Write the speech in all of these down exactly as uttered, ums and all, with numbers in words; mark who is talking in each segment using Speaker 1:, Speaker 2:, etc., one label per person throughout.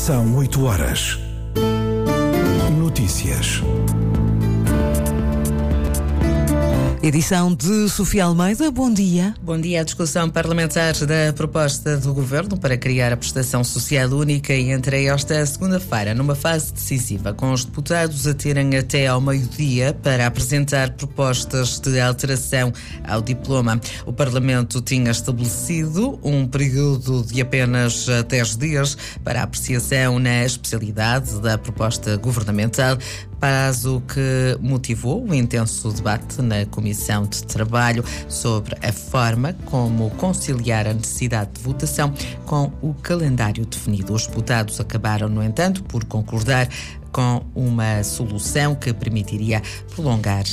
Speaker 1: São oito horas. Notícias.
Speaker 2: Edição de Sofia Almeida. Bom dia.
Speaker 3: Bom dia. A discussão parlamentar da proposta do Governo para criar a prestação social única entra esta segunda-feira numa fase decisiva, com os deputados a terem até ao meio-dia para apresentar propostas de alteração ao diploma. O Parlamento tinha estabelecido um período de apenas dez dias para a apreciação na especialidade da proposta governamental, prazo que motivou o intenso debate na Comissão de Trabalho sobre a forma como conciliar a necessidade de votação com o calendário definido. Os deputados acabaram, no entanto, por concordar com uma solução que permitiria prolongar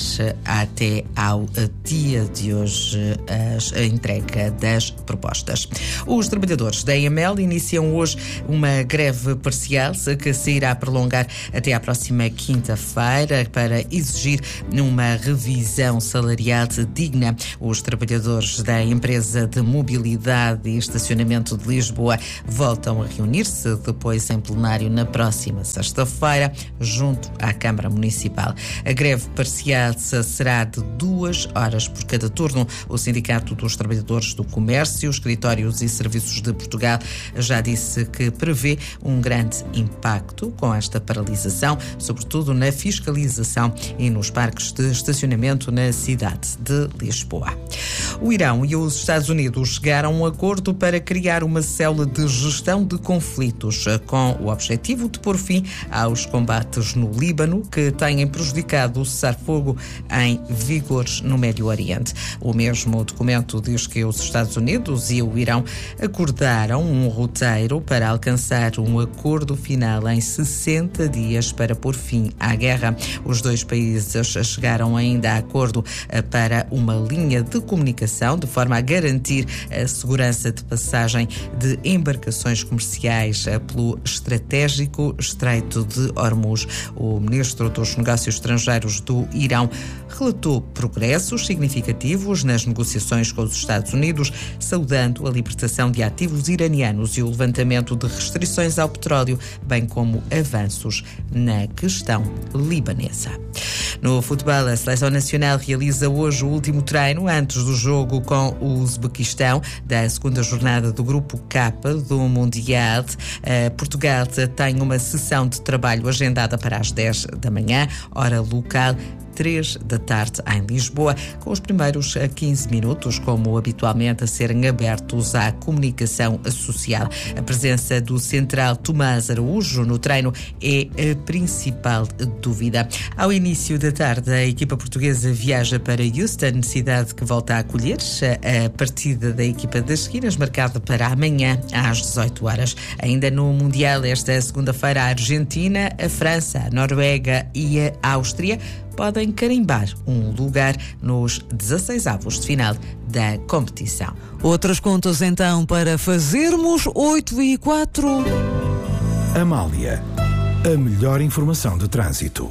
Speaker 3: até ao dia de hoje a entrega das propostas. Os trabalhadores da E M L iniciam hoje uma greve parcial que se irá prolongar até à próxima quinta-feira para exigir uma revisão salarial digna. Os trabalhadores da empresa de mobilidade e estacionamento de Lisboa voltam a reunir-se depois em plenário na próxima sexta-feira, junto à Câmara Municipal. A greve parcial será de duas horas por cada turno. O Sindicato dos Trabalhadores do Comércio, Escritórios e Serviços de Portugal já disse que prevê um grande impacto com esta paralisação, sobretudo na fiscalização e nos parques de estacionamento na cidade de Lisboa. O Irão e os Estados Unidos chegaram a um acordo para criar uma célula de gestão de conflitos, com o objetivo de pôr fim aos combates no Líbano que têm prejudicado o cessar-fogo em vigor no Médio Oriente. O mesmo documento diz que os Estados Unidos e o Irão acordaram um roteiro para alcançar um acordo final em sessenta dias para pôr fim à guerra. Os dois países chegaram ainda a acordo para uma linha de comunicação de forma a garantir a segurança de passagem de embarcações comerciais pelo estratégico Estreito de Hormuz. O ministro dos Negócios Estrangeiros do Irão relatou progressos significativos nas negociações com os Estados Unidos, saudando a libertação de ativos iranianos e o levantamento de restrições ao petróleo, bem como avanços na questão libanesa. No futebol, a Seleção Nacional realiza hoje o último treino antes do jogo com o Uzbequistão da segunda jornada do Grupo K do Mundial. Portugal tem uma sessão de trabalho agendada para as dez da manhã, hora local, três da tarde em Lisboa, com os primeiros quinze minutos, como habitualmente, a serem abertos à comunicação social. A presença do central Tomás Araújo no treino é a principal dúvida. Ao início da tarde, a equipa portuguesa viaja para Houston, cidade que volta a acolher a partida da equipa das esquinas, marcada para amanhã às dezoito horas. Ainda no Mundial, esta segunda-feira, a Argentina, a França, a Noruega e a Áustria podem carimbar um lugar nos dezasseis avos de final da competição.
Speaker 2: Outras contas então para fazermos, oito e quatro.
Speaker 1: Amália, a melhor informação de trânsito.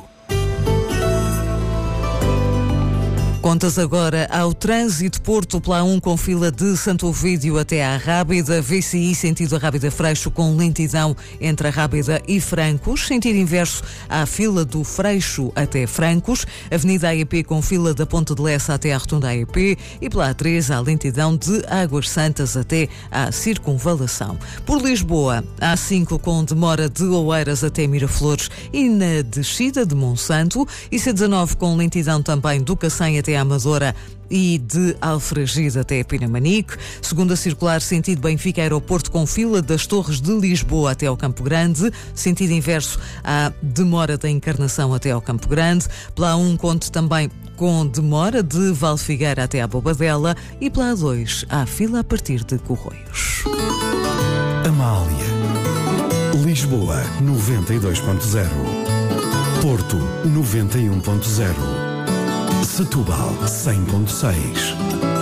Speaker 2: Contas agora ao trânsito. Porto, Pla um com fila de Santo Ovídio até à Rábida, V C I sentido a Rábida Freixo com lentidão entre a Rábida e Francos, sentido inverso à fila do Freixo até Francos, Avenida A E P com fila da Ponte de Lessa até à Rotunda A E P e pela A três à lentidão de Águas Santas até à Circunvalação. Por Lisboa, A cinco com demora de Oeiras até Miraflores e na descida de Monsanto, e C dezanove com lentidão também do Cacém até à Amadora e de Alfragide até Pinamanique. Segunda circular, sentido Benfica Aeroporto com fila das Torres de Lisboa até ao Campo Grande. Sentido inverso, à demora da Encarnação até ao Campo Grande. Pela A um conto também com demora de Valfigueira até à Bobadela. E pela A dois, há fila a partir de Corroios.
Speaker 1: Amália. Lisboa, noventa e dois ponto zero. Porto, noventa e um ponto zero. Setúbal, cem ponto seis.